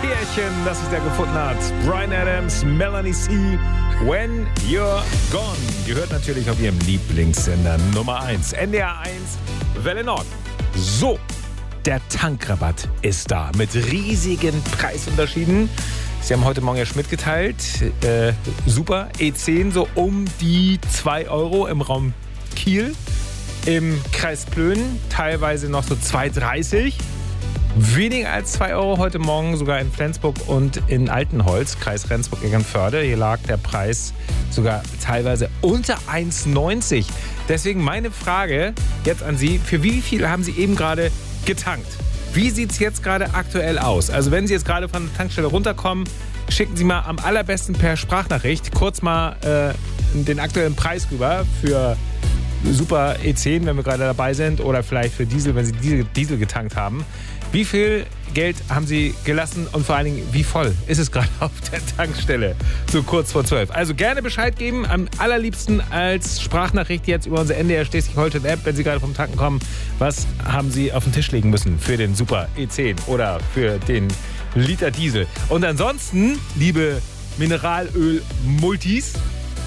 Pärchen, das sich da gefunden hat. Bryan Adams, Melanie C. When You're Gone. Gehört natürlich auf ihrem Lieblingssender Nummer 1. NDR 1, Welle Nord. So, der Tankrabatt ist da mit riesigen Preisunterschieden. Sie haben heute Morgen ja schon mitgeteilt. Super, E10 so um die 2 Euro im Raum Kiel. Im Kreis Plön teilweise noch so 2,30. Weniger als 2 Euro heute Morgen sogar in Flensburg und in Altenholz, Kreis Rendsburg-Eckernförde. Hier lag der Preis sogar teilweise unter 1,90. Deswegen meine Frage jetzt an Sie, für wie viel haben Sie eben gerade getankt? Wie sieht es jetzt gerade aktuell aus? Also wenn Sie jetzt gerade von der Tankstelle runterkommen, schicken Sie mal am allerbesten per Sprachnachricht kurz mal den aktuellen Preis rüber für Super E10, wenn wir gerade dabei sind, oder vielleicht für Diesel, wenn Sie Diesel getankt haben. Wie viel Geld haben Sie gelassen und vor allen Dingen, wie voll ist es gerade auf der Tankstelle? So kurz vor 12. Also gerne Bescheid geben, am allerliebsten als Sprachnachricht jetzt über unsere NDR Schleswig-Holstein-App, wenn Sie gerade vom Tanken kommen. Was haben Sie auf den Tisch legen müssen für den Super E10 oder für den Liter Diesel? Und ansonsten, liebe Mineralöl-Multis,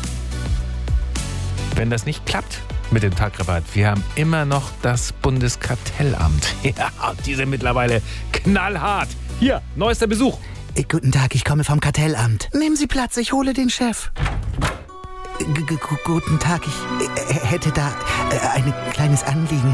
wenn das nicht klappt mit dem Tankrabatt, wir haben immer noch das Bundeskartellamt. Ja, die sind mittlerweile knallhart. Hier, neuester Besuch. Guten Tag, ich komme vom Kartellamt. Nehmen Sie Platz, ich hole den Chef. Guten Tag, ich hätte da ein kleines Anliegen.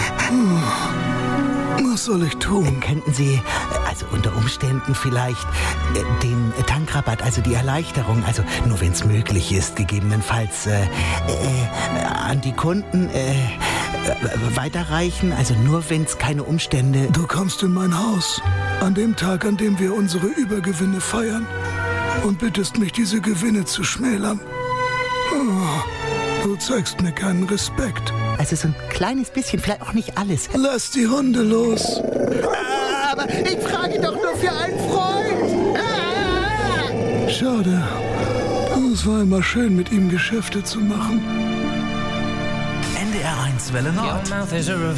Was soll ich tun? Könnten Sie, also unter Umständen vielleicht, den Tankrabatt, also die Erleichterung, also nur wenn es möglich ist, gegebenenfalls an die Kunden weiterreichen, also nur wenn es keine Umstände... Du kommst in mein Haus, an dem Tag, an dem wir unsere Übergewinne feiern, und bittest mich, diese Gewinne zu schmälern. Du zeigst mir keinen Respekt. Also so ein kleines bisschen, vielleicht auch nicht alles. Lass die Hunde los. Aber ich frage doch nur für einen Freund. Schade. Es war immer schön, mit ihm Geschäfte zu machen. NDR 1 Welle Nord.